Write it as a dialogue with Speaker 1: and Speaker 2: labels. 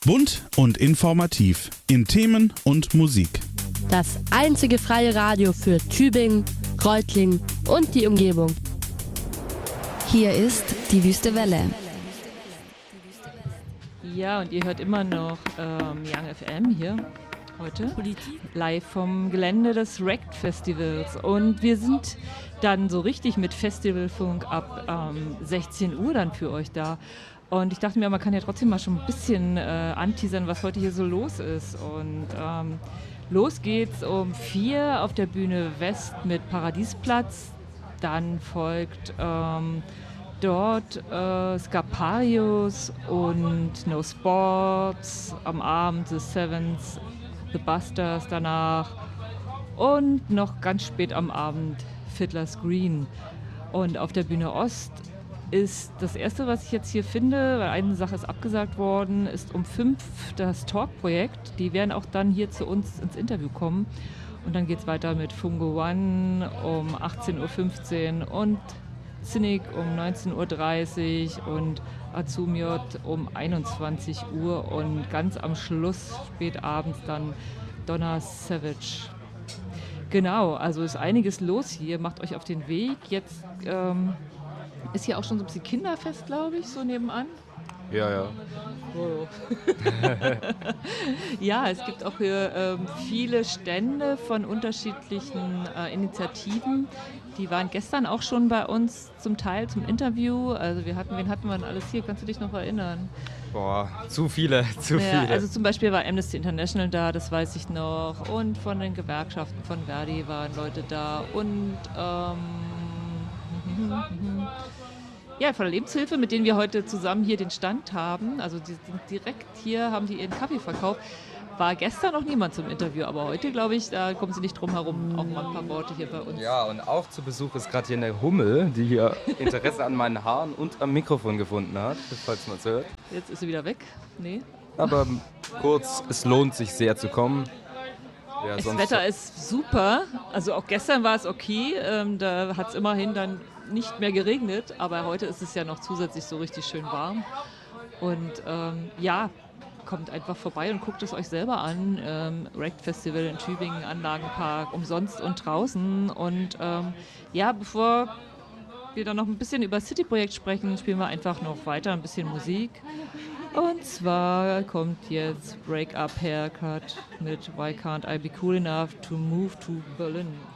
Speaker 1: Bunt und informativ in Themen und Musik.
Speaker 2: Das einzige freie Radio für Tübingen, Reutlingen und die Umgebung.
Speaker 3: Hier ist die Wüste Welle.
Speaker 4: Ja, und ihr hört immer noch Young FM hier heute, live vom Gelände des RECT Festivals. Und wir sind dann so richtig mit Festivalfunk ab 16 Uhr dann für euch da. Und ich dachte mir, man kann ja trotzdem mal schon ein bisschen anteasern, was heute hier so los ist. Und los geht's um 4 auf der Bühne West mit Paradiesplatz. Dann folgt dort Scaparius und No Sports. Am Abend The Sevens, The Busters danach. Und noch ganz spät am Abend Fiddler's Green. Und auf der Bühne Ost ist das Erste, was ich jetzt hier finde, weil eine Sache ist abgesagt worden, ist um 5 das Talk-Projekt. Die werden auch dann hier zu uns ins Interview kommen. Und dann geht es weiter mit Fungo One um 18.15 Uhr und Cynic um 19.30 Uhr und Azumiot um 21 Uhr. Und ganz am Schluss, spät abends, dann Donna Savage. Genau, also ist einiges los hier. Macht euch auf den Weg. Jetzt ist hier auch schon so ein bisschen Kinderfest, glaube ich, so nebenan.
Speaker 5: Ja.
Speaker 4: Oh. Ja, es gibt auch hier viele Stände von unterschiedlichen Initiativen. Die waren gestern auch schon bei uns zum Teil zum Interview. Also wen hatten wir denn alles hier? Kannst du dich noch erinnern?
Speaker 5: Boah, zu viele.
Speaker 4: Also zum Beispiel war Amnesty International da, das weiß ich noch. Und von den Gewerkschaften von Verdi waren Leute da. Und ja, von der Lebenshilfe, mit denen wir heute zusammen hier den Stand haben, also die sind direkt hier, haben die ihren Kaffee verkauft, war gestern noch niemand zum Interview, aber heute, glaube ich, da kommen sie nicht drum herum, auch mal ein paar Worte hier bei uns.
Speaker 5: Ja, und auch zu Besuch ist gerade hier eine Hummel, die hier Interesse an meinen Haaren und am Mikrofon gefunden hat, falls man es hört.
Speaker 4: Jetzt ist sie wieder weg, nee.
Speaker 5: Aber kurz, es lohnt sich sehr zu kommen. Ja,
Speaker 4: das Wetter ist super, also auch gestern war es okay, da hat es immerhin dann nicht mehr geregnet, aber heute ist es ja noch zusätzlich so richtig schön warm. Und ja, kommt einfach vorbei und guckt es euch selber an. RECT Festival in Tübingen, Anlagenpark, umsonst und draußen. Und ja, bevor wir dann noch ein bisschen über das City-Projekt sprechen, spielen wir einfach noch weiter ein bisschen Musik. Und zwar kommt jetzt Break Up Haircut mit Why Can't I Be Cool Enough to Move to Berlin.